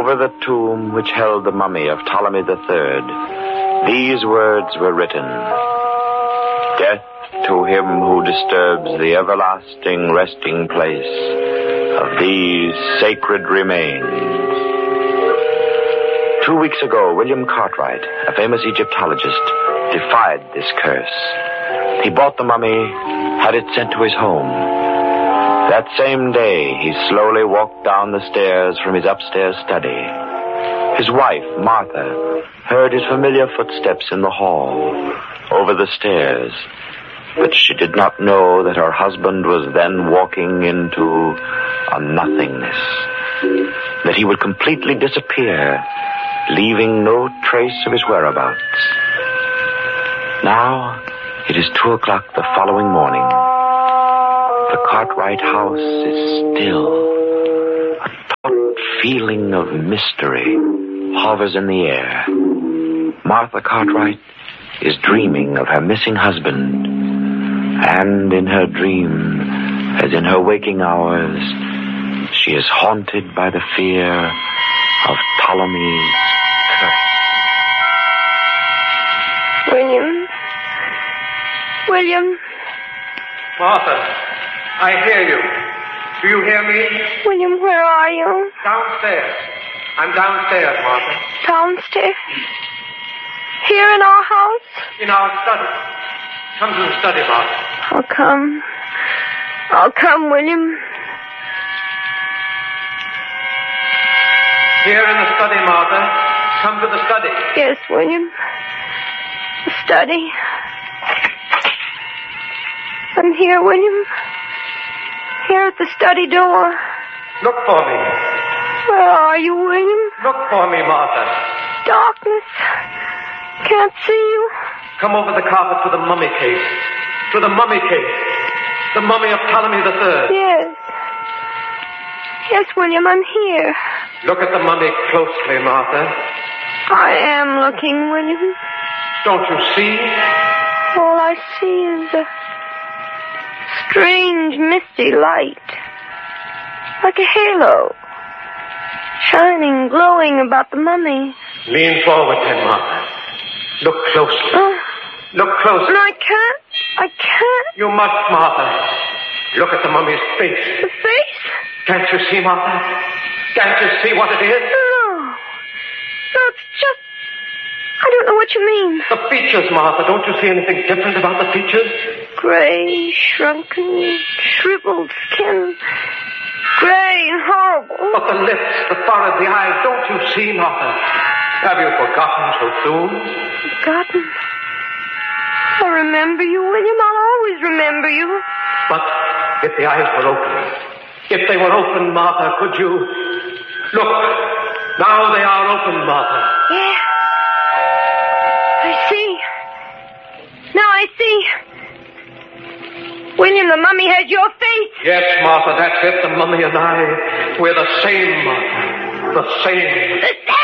over the tomb which held the mummy of Ptolemy III, these words were written: Death to him who disturbs the everlasting resting place of these sacred remains. 2 weeks ago, William Cartwright, a famous Egyptologist, defied this curse. He bought the mummy, had it sent to his home. That same day, he slowly walked down the stairs from his upstairs study. His wife, Martha, heard his familiar footsteps in the hall, over the stairs, but she did not know that her husband was then walking into a nothingness, that he would completely disappear, leaving no trace of his whereabouts. Now, it is 2 o'clock the following morning. The Cartwright house is still. A taut feeling of mystery hovers in the air. Martha Cartwright is dreaming of her missing husband. And in her dream, as in her waking hours, she is haunted by the fear of Ptolemy's curse. William. Martha, I hear you. Do you hear me? William, where are you? Downstairs. I'm downstairs, Martha. Downstairs? Here in our house? In our study. Come to the study, Martha. I'll come, William. Here in the study, Martha. Come to the study. Yes, William. The study. I'm here, William. Here at the study door. Look for me. Where are you, William? Look for me, Martha. Darkness. Can't see you. Come over the carpet to the mummy case. To the mummy case. The mummy of Ptolemy III. Yes. Yes, William, I'm here. Look at the mummy closely, Martha. I am looking, William. Don't you see? All I see is a strange, misty light. Like a halo. Shining, glowing about the mummy. Lean forward, then, Martha. Look closely. Look closely. No, I can't. You must, Martha. Look at the mummy's face. The face? Can't you see, Martha? Can't you see what it is? No, it's just... I don't know what you mean. The features, Martha. Don't you see anything different about the features? Gray, shrunken, shriveled skin. Gray and horrible. But the lips, the forehead, the eyes. Don't you see, Martha? Have you forgotten so soon? Forgotten? I remember you, William. I'll always remember you. But if the eyes were open, if they were open, Martha, could you... Look, now they are open, Martha. Yeah. I see. Now I see. William, the mummy has your face. Yes, Martha, that's it. The mummy and I, we're the same, Martha. The same. The same.